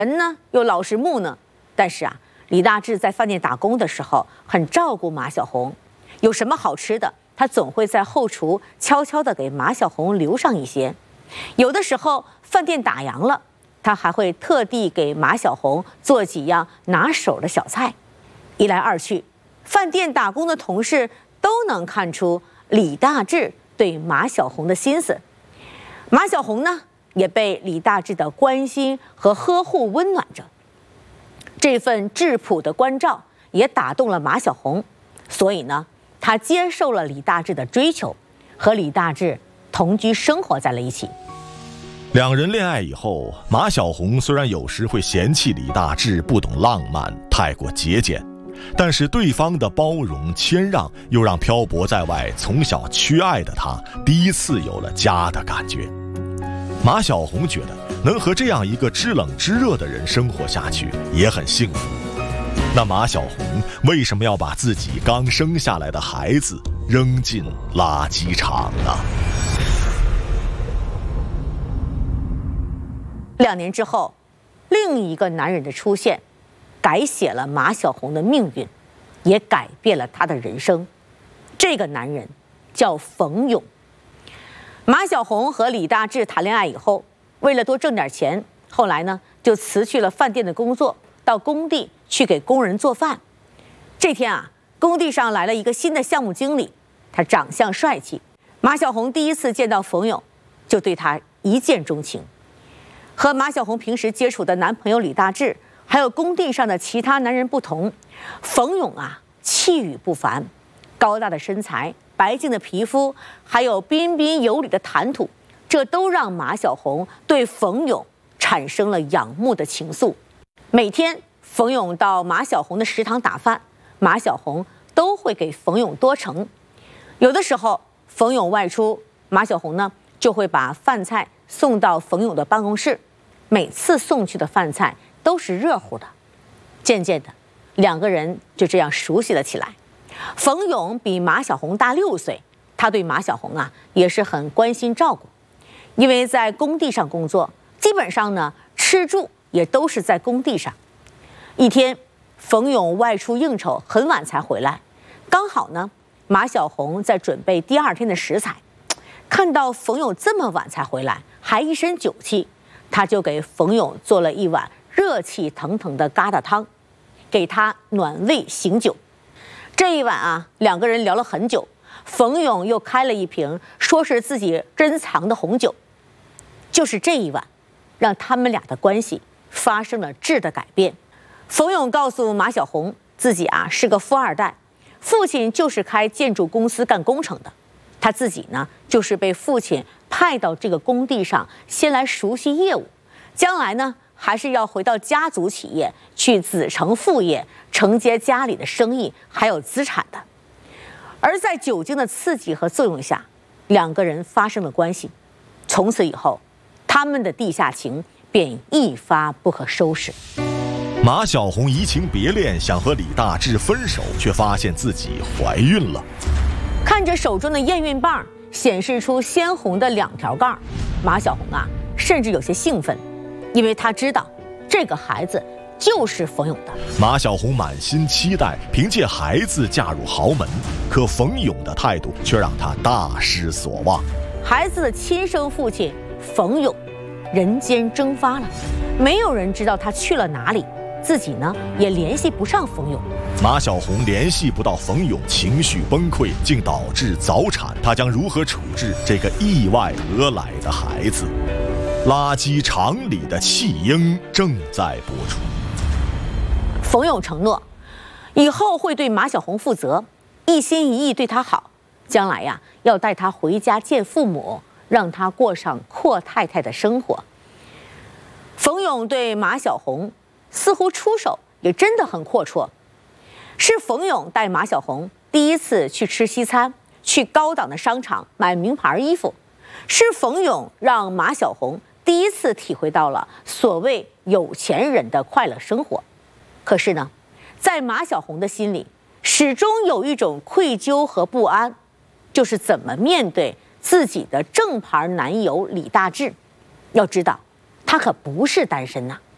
人呢又老实木讷。但是啊，李大志在饭店打工的时候很照顾马小红，有什么好吃的，他总会在后厨悄悄地给马小红留上一些。有的时候饭店打烊了，他还会特地给马小红做几样拿手的小菜。一来二去，饭店打工的同事都能看出李大志对马小红的心思。马小红呢，也被李大志的关心和呵护温暖着。这份质朴的关照也打动了马小红，所以呢，她接受了李大志的追求，和李大志同居生活在了一起。 两人恋爱以后，马小红虽然有时会嫌弃李大志不懂浪漫，太过节俭，但是对方的包容谦让，又让漂泊在外从小缺爱的他第一次有了家的感觉。马小红觉得能和这样一个知冷知热的人生活下去也很幸福。那马小红为什么要把自己刚生下来的孩子扔进垃圾场呢 ？2年之后，另一个男人的出现，改写了马小红的命运，也改变了她的人生。这个男人叫冯勇。马小红和李大志谈恋爱以后，为了多挣点钱，后来呢就辞去了饭店的工作，到工地去给工人做饭。这天啊，工地上来了一个新的项目经理，他长相帅气。马小红第一次见到冯勇，就对他一见钟情。和马小红平时接触的男朋友李大志，还有工地上的其他男人不同，冯勇啊气宇不凡，高大的身材，白净的皮肤，还有彬彬有礼的谈吐，这都让马小红对冯勇产生了仰慕的情愫。每天冯勇到马小红的食堂打饭，马小红都会给冯勇多盛。有的时候冯勇外出，马小红呢就会把饭菜送到冯勇的办公室，每次送去的饭菜都是热乎的。渐渐的，两个人就这样熟悉了起来。冯勇比马小红大6岁，他对马小红啊也是很关心照顾。因为在工地上工作，基本上呢吃住也都是在工地上。一天，冯勇外出应酬，很晚才回来，刚好呢马小红在准备第2天的食材，看到冯勇这么晚才回来，还一身酒气，他就给冯勇做了一碗热气腾腾的疙瘩汤，给他暖胃醒酒。这一晚啊，两个人聊了很久，冯勇又开了一瓶说是自己珍藏的红酒。就是这一晚，让他们俩的关系发生了质的改变。冯勇告诉马小红，自己啊是个富二代，父亲就是开建筑公司干工程的，他自己呢就是被父亲派到这个工地上，先来熟悉业务，将来呢还是要回到家族企业去子承父业，承接家里的生意还有资产的。而在酒精的刺激和作用下，两个人发生了关系。从此以后，他们的地下情便一发不可收拾。 马小红移情别恋，想和李大志分手，却发现自己怀孕了。 看着手中的验孕棒显示出鲜红的2条杠，马小红啊甚至有些兴奋，因为他知道这个孩子就是冯勇的。 马小红满心期待凭借孩子嫁入豪门，可冯勇的态度却让她大失所望。 孩子的亲生父亲冯勇人间蒸发了，没有人知道他去了哪里，自己呢也联系不上冯勇。 马小红联系不到冯勇，情绪崩溃，竟导致早产。她将如何处置这个意外而来的孩子？垃圾场里的弃婴正在播出。 冯勇承诺以后会对马小红负责，一心一意对她好，将来呀要带她回家见父母，让她过上阔太太的生活。冯勇对马小红似乎出手也真的很阔绰，是冯勇带马小红第一次去吃西餐，去高档的商场买名牌衣服，是冯勇让马小红第一次体会到了所谓有钱人的快乐生活。可是呢，在马小红的心里始终有一种愧疚和不安，就是怎么面对自己的正牌男友李大志。要知道他可不是单身呐。